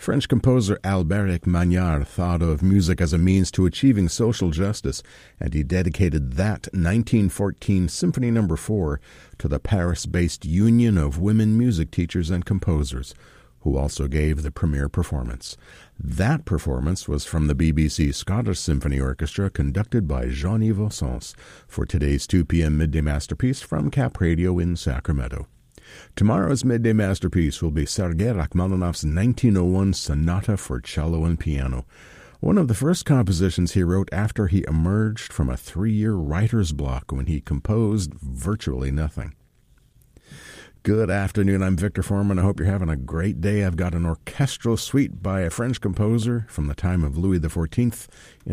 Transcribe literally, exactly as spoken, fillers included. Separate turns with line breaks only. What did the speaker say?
French composer Alberic Magnard thought of music as a means to achieving social justice, and he dedicated that nineteen fourteen Symphony Number four to the Paris-based Union of Women Music Teachers and Composers, who also gave the premiere performance. That performance was from the B B C Scottish Symphony Orchestra, conducted by Jean-Yves Sens, for today's two p.m. Midday Masterpiece from Cap Radio in Sacramento. Tomorrow's Midday Masterpiece will be Sergei Rachmaninoff's nineteen oh one Sonata for Cello and Piano, one of the first compositions he wrote after he emerged from a three-year writer's block when he composed virtually nothing. Good afternoon, I'm Victor Foreman. I hope you're having a great day. I've got an orchestral suite by a French composer from the time of Louis the fourteenth in